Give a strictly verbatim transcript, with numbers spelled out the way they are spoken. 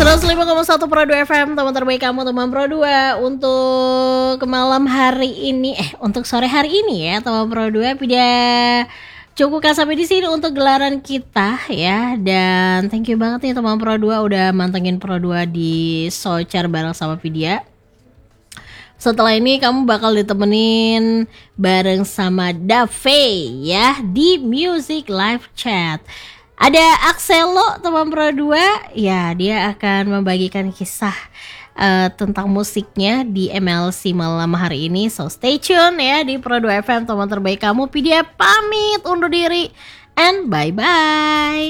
seratus lima koma satu Pro dua F M, teman terbaik kamu, teman Pro dua. Untuk ke malam hari ini, eh untuk sore hari ini ya, teman Pro dua. Pida cukupkan sampai di sini untuk gelaran kita ya. Dan thank you banget nih teman Pro dua udah mantengin Pro dua di Socar bareng sama Vidya. Setelah ini kamu bakal ditemenin bareng sama Dave ya di Music Live Chat. Ada Axelo teman Pro dua, ya dia akan membagikan kisah uh, tentang musiknya di M L C malam hari ini. So stay tune ya di Pro dua F M, teman terbaik kamu. Vidya pamit undur diri and bye bye.